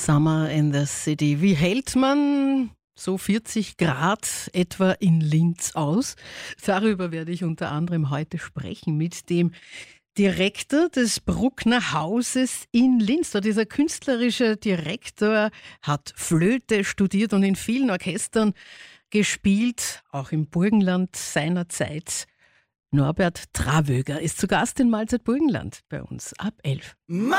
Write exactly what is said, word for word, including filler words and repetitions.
Summer in the City. Wie hält man so vierzig Grad etwa in Linz aus? Darüber werde ich unter anderem heute sprechen mit dem Direktor des Bruckner Hauses in Linz. Dieser künstlerische Direktor hat Flöte studiert und in vielen Orchestern gespielt, auch im Burgenland seinerzeit. Norbert Travöger ist zu Gast in Mahlzeit Burgenland bei uns ab elf.